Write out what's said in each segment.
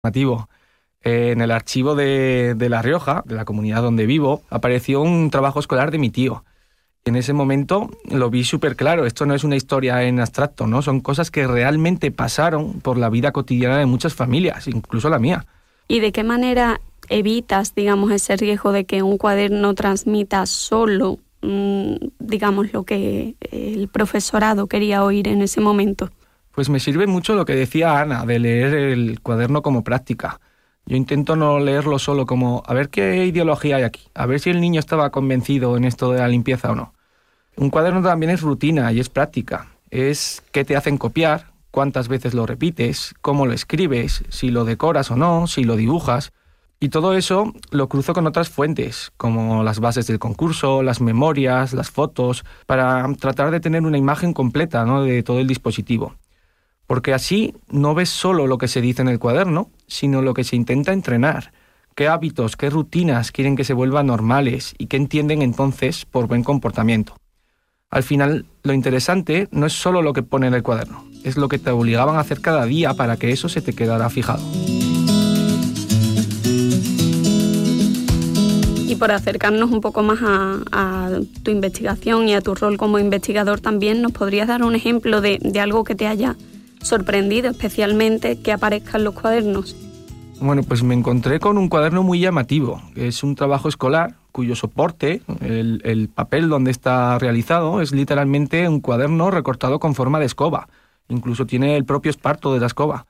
Nativo. En el archivo de La Rioja, de la comunidad donde vivo, apareció un trabajo escolar de mi tío. En ese momento lo vi súper claro. Esto no es una historia en abstracto, ¿no? Son cosas que realmente pasaron por la vida cotidiana de muchas familias, incluso la mía. ¿Y de qué manera evitas, digamos, ese riesgo de que un cuaderno transmita solo, digamos, lo que el profesorado quería oír en ese momento? Pues me sirve mucho lo que decía Ana, de leer el cuaderno como práctica. Yo intento no leerlo solo como a ver qué ideología hay aquí, a ver si el niño estaba convencido en esto de la limpieza o no. Un cuaderno también es rutina y es práctica. Es qué te hacen copiar, cuántas veces lo repites, cómo lo escribes, si lo decoras o no, si lo dibujas. Y todo eso lo cruzo con otras fuentes, como las bases del concurso, las memorias, las fotos, para tratar de tener una imagen completa, ¿no?, de todo el dispositivo. Porque así no ves solo lo que se dice en el cuaderno, sino lo que se intenta entrenar. ¿Qué hábitos, qué rutinas quieren que se vuelvan normales y qué entienden entonces por buen comportamiento? Al final, lo interesante no es solo lo que pone en el cuaderno, es lo que te obligaban a hacer cada día para que eso se te quedara fijado. Y por acercarnos un poco más a tu investigación y a tu rol como investigador también, ¿nos podrías dar un ejemplo de algo que te haya sorprendido especialmente que aparezca en los cuadernos? Bueno, pues me encontré con un cuaderno muy llamativo. Es un trabajo escolar cuyo soporte, el papel donde está realizado, es literalmente un cuaderno recortado con forma de escoba. Incluso tiene el propio esparto de la escoba.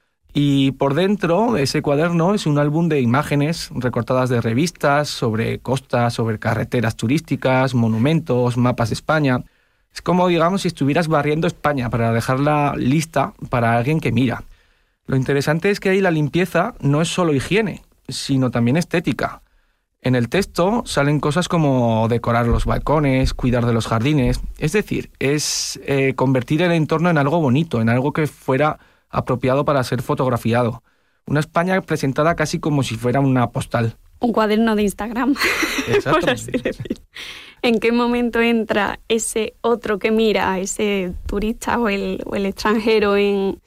Y por dentro, ese cuaderno es un álbum de imágenes recortadas de revistas sobre costas, sobre carreteras turísticas, monumentos, mapas de España. Es como, digamos, si estuvieras barriendo España para dejarla lista para alguien que mira. Lo interesante es que ahí la limpieza no es solo higiene, sino también estética. En el texto salen cosas como decorar los balcones, cuidar de los jardines. Es decir, es convertir el entorno en algo bonito, en algo que fuera apropiado para ser fotografiado. Una España presentada casi como si fuera una postal. Un cuaderno de Instagram, Exacto. por así decir. ¿En qué momento entra ese otro que mira, ese turista o el extranjero en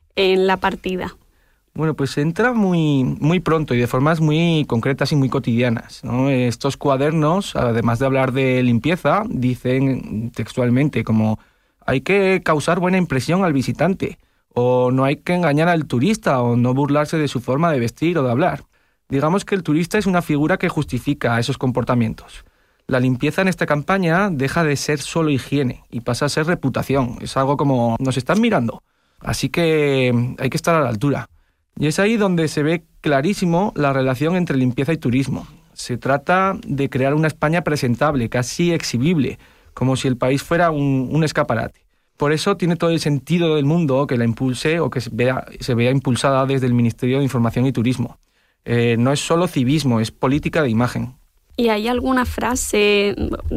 la partida? Bueno, pues entra muy pronto y de formas muy concretas y muy cotidianas, ¿no? Estos cuadernos, además de hablar de limpieza, dicen textualmente como hay que causar buena impresión al visitante, o no hay que engañar al turista, o no burlarse de su forma de vestir o de hablar. Digamos que el turista es una figura que justifica esos comportamientos. La limpieza en esta campaña deja de ser solo higiene y pasa a ser reputación. Es algo como nos están mirando, así que hay que estar a la altura. Y es ahí donde se ve clarísimo la relación entre limpieza y turismo. Se trata de crear una España presentable, casi exhibible, como si el país fuera un escaparate. Por eso tiene todo el sentido del mundo que la impulse o que se vea impulsada desde el Ministerio de Información y Turismo. No es solo civismo, es política de imagen. ¿Y hay alguna frase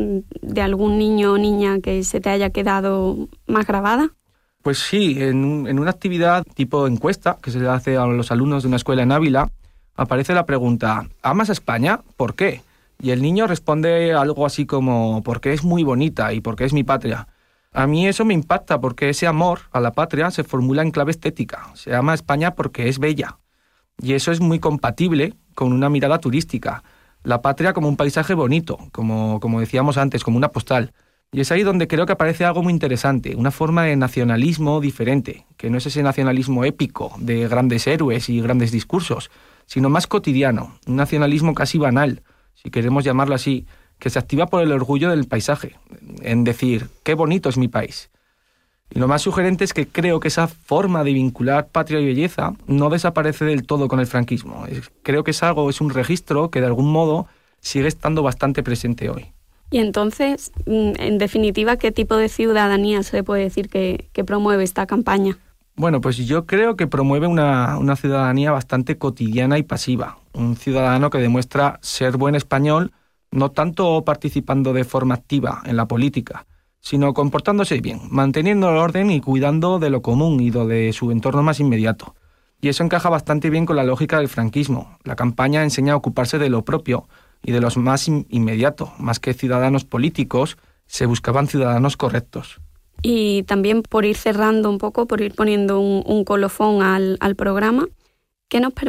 de algún niño o niña que se te haya quedado más grabada? Pues sí, en una actividad tipo encuesta que se le hace a los alumnos de una escuela en Ávila, aparece la pregunta, ¿amas a España? ¿Por qué? Y el niño responde algo así como, porque es muy bonita y porque es mi patria. A mí eso me impacta porque ese amor a la patria se formula en clave estética. Se ama a España porque es bella. Y eso es muy compatible con una mirada turística. La patria como un paisaje bonito, como decíamos antes, como una postal. Y es ahí donde creo que aparece algo muy interesante, una forma de nacionalismo diferente, que no es ese nacionalismo épico de grandes héroes y grandes discursos, sino más cotidiano, un nacionalismo casi banal, si queremos llamarlo así, que se activa por el orgullo del paisaje, en decir, qué bonito es mi país. Y lo más sugerente es que creo que esa forma de vincular patria y belleza no desaparece del todo con el franquismo. Creo que es un registro que de algún modo sigue estando bastante presente hoy. Y entonces, en definitiva, ¿qué tipo de ciudadanía se puede decir que promueve esta campaña? Bueno, pues yo creo que promueve una ciudadanía bastante cotidiana y pasiva. Un ciudadano que demuestra ser buen español, no tanto participando de forma activa en la política, sino comportándose bien, manteniendo el orden y cuidando de lo común y de su entorno más inmediato. Y eso encaja bastante bien con la lógica del franquismo. La campaña enseña a ocuparse de lo propio y de los más inmediato. Más que ciudadanos políticos, se buscaban ciudadanos correctos. Y también por ir cerrando un poco, por ir poniendo un colofón al programa, que nos permite